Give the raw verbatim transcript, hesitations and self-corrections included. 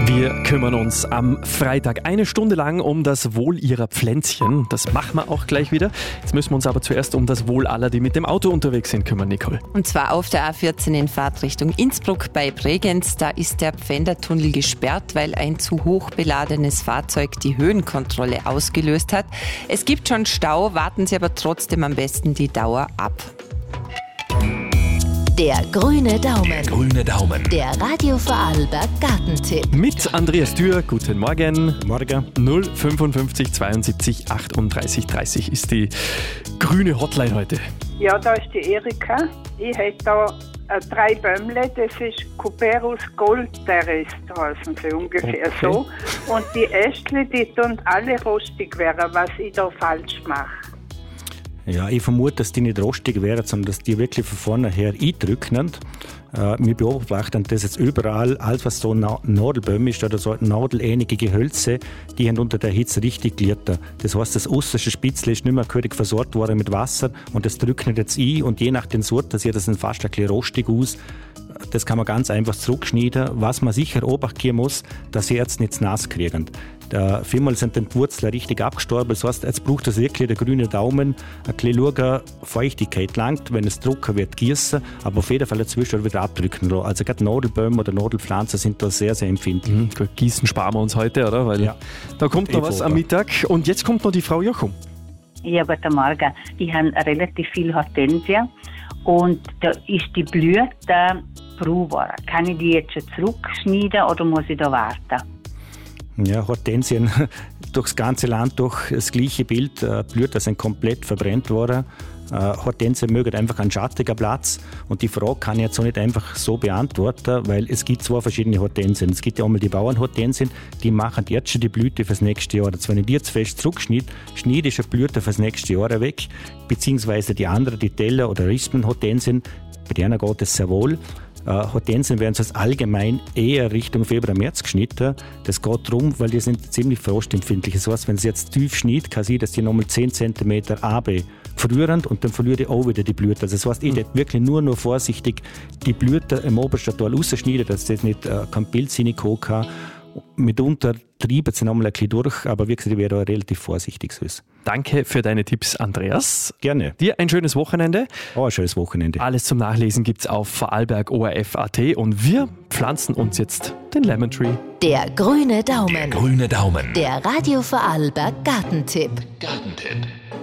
Wir kümmern uns am Freitag eine Stunde lang um das Wohl Ihrer Pflänzchen. Das machen wir auch gleich wieder. Jetzt müssen wir uns aber zuerst um das Wohl aller, die mit dem Auto unterwegs sind, kümmern, Nicole. Und zwar auf der A vierzehn in Fahrtrichtung Innsbruck bei Bregenz. Da ist der Pfändertunnel gesperrt, weil ein zu hoch beladenes Fahrzeug die Höhenkontrolle ausgelöst hat. Es gibt schon Stau, warten Sie aber trotzdem am besten die Dauer ab. Der grüne Daumen. Grüne Daumen. Der Radio Vorarlberg Gartentipp. Mit Andreas Dürr, guten Morgen. Morgen. null fünfundfünfzig zweiundsiebzig achtunddreißig dreißig ist die grüne Hotline heute. Ja, da ist die Erika. Ich hätte da äh, drei Bäumle, das ist Cuperus Gold Terrace, heißen sie ungefähr Okay. so. Und die Ästle, die tun alle rostig werden, was ich da falsch mache. Ja, ich vermute, dass die nicht rostig wären, sondern dass die wirklich von vorne her eindrücken. Äh, wir beobachten das jetzt überall, alles was so Na- Nadelbäume ist oder so nadelähnliche Gehölze, die haben unter der Hitze richtig gelitten. Das heißt, das äußerste Spitzle ist nicht mehr gehörig versorgt worden mit Wasser und das drückt jetzt ein und je nach den Sorten sieht das dann fast ein bisschen rostig aus. Das kann man ganz einfach zurückschneiden. Was man sicher beobachten muss, dass sie jetzt nicht nass kriegen. Da, vielmal sind dann die Wurzeln richtig abgestorben. Das heißt, jetzt braucht es wirklich der grüne Daumen. Ein bisschen schauen, Feuchtigkeit langt, wenn es trocken wird, gießen, aber auf jeden Fall dazwischen wieder abdrücken lassen. Also gerade Nadelbäume oder Nadelpflanzen sind da sehr, sehr empfindlich. Mhm, gut, Gießen sparen wir uns heute, oder? Weil Ja. da kommt noch was am Mittag. Und jetzt kommt noch die Frau Jochum. Ja, guten Morgen. Ich habe relativ viel Hortensia und da ist die Blüte braun geworden. Kann ich die jetzt schon zurückschneiden oder muss ich da warten? Ja, Hortensien durchs ganze Land durch das gleiche Bild. Äh, Blüten sind komplett verbrennt worden. Äh, Hortensien mögen einfach einen schattigen Platz. Und die Frage kann ich jetzt auch nicht einfach so beantworten, weil es gibt zwei verschiedene Hortensien. Es gibt ja einmal die Bauernhortensien, die machen jetzt schon die Blüte fürs nächste Jahr. Also wenn ich die zu fest zurückschneide, schneide ich schon die Blüte fürs nächste Jahr weg. Beziehungsweise die anderen, die Teller- oder Rispenhortensien, bei denen geht es sehr wohl. Uh, Hortensien werden sonst allgemein eher Richtung Februar, März geschnitten. Das geht darum, weil die sind ziemlich frostempfindlich. Das heißt, wenn sie jetzt tief schneidet, kann sie, dass die nochmal zehn Zentimeter runter frieren und dann verliert die auch wieder die Blüte. Also das heißt, ich hätte wirklich nur noch vorsichtig die Blüte im obersten Teil rausschneiden, dass das nicht uh, kein Pilz reinkommen kann. Mitunter treiben sie nochmal ein bisschen durch, aber wie gesagt, ich wäre da relativ vorsichtig. Süß. Danke für deine Tipps, Andreas. Gerne. Dir ein schönes Wochenende. Auch ein schönes Wochenende. Alles zum Nachlesen gibt's auf Vorarlberg O R F Punkt A T und wir pflanzen uns jetzt den Lemon Tree. Der grüne Daumen. Grüne Daumen. Der Radio Vorarlberg Gartentipp. Gartentipp.